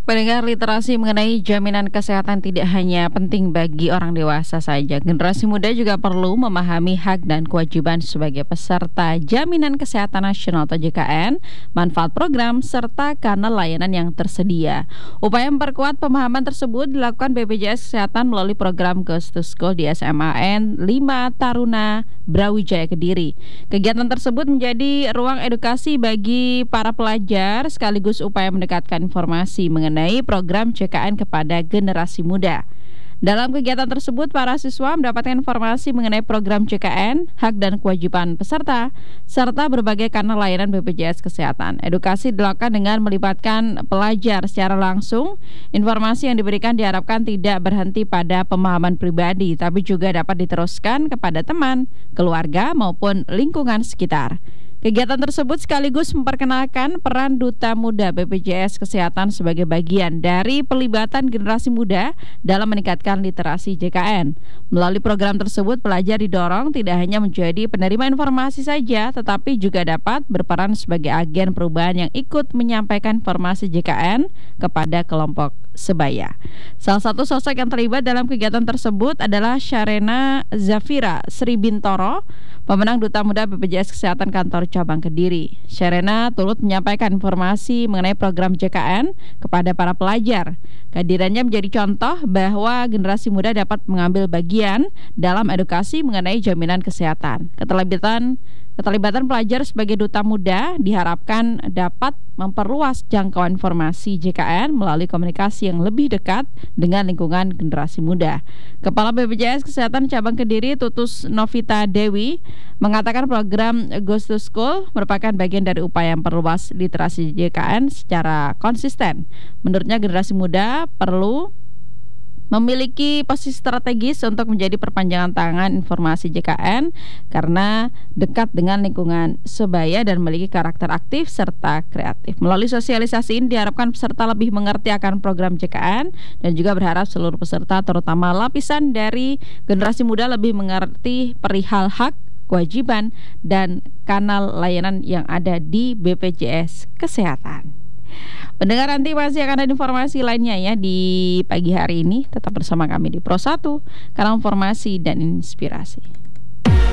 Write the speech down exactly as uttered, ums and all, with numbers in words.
Pendengar, literasi mengenai jaminan kesehatan tidak hanya penting bagi orang dewasa saja. Generasi muda juga perlu memahami hak dan kewajiban sebagai peserta Jaminan Kesehatan Nasional atau J K N, manfaat program, serta kanal layanan yang tersedia. Upaya memperkuat pemahaman tersebut dilakukan B P J S Kesehatan melalui program Ghost to School di S M A N lima Taruna Brawijaya Kediri. Kegiatan tersebut menjadi ruang edukasi bagi para pelajar sekaligus upaya mendekatkan informasi mengenai mengenai program J K N kepada generasi muda. Dalam kegiatan tersebut, para siswa mendapatkan informasi mengenai program J K N, hak dan kewajiban peserta, serta berbagai kanal layanan B P J S Kesehatan. Edukasi dilakukan dengan melibatkan pelajar secara langsung. Informasi yang diberikan diharapkan tidak berhenti pada pemahaman pribadi, tapi juga dapat diteruskan kepada teman, keluarga, maupun lingkungan sekitar. Kegiatan tersebut sekaligus memperkenalkan peran Duta Muda B P J S Kesehatan sebagai bagian dari pelibatan generasi muda dalam meningkatkan literasi J K N. Melalui program tersebut, pelajar didorong tidak hanya menjadi penerima informasi saja, tetapi juga dapat berperan sebagai agen perubahan yang ikut menyampaikan informasi J K N kepada kelompok sebaya. Salah satu sosok yang terlibat dalam kegiatan tersebut adalah Sharena Zafira Sri Bintoro, pemenang Duta Muda B P J S Kesehatan Kantor Cabang Kediri. Sharena turut menyampaikan informasi mengenai program J K N kepada para pelajar. Kehadirannya menjadi contoh bahwa generasi muda dapat mengambil bagian dalam edukasi mengenai jaminan kesehatan. Keterlibatan Keterlibatan pelajar sebagai duta muda diharapkan dapat memperluas jangkauan informasi J K N melalui komunikasi yang lebih dekat dengan lingkungan generasi muda. Kepala B P J S Kesehatan Cabang Kediri, Tutus Novita Dewi, mengatakan program Ghost to School merupakan bagian dari upaya memperluas literasi J K N secara konsisten. Menurutnya, generasi muda perlu memiliki posisi strategis untuk menjadi perpanjangan tangan informasi J K N karena dekat dengan lingkungan sebaya dan memiliki karakter aktif serta kreatif. Melalui sosialisasi ini diharapkan peserta lebih mengerti akan program J K N dan juga berharap seluruh peserta, terutama lapisan dari generasi muda, lebih mengerti perihal hak, kewajiban, dan kanal layanan yang ada di B P J S Kesehatan. Pendengar, nanti masih akan ada informasi lainnya ya di pagi hari ini. Tetap bersama kami di Pro satu, karena informasi dan inspirasi.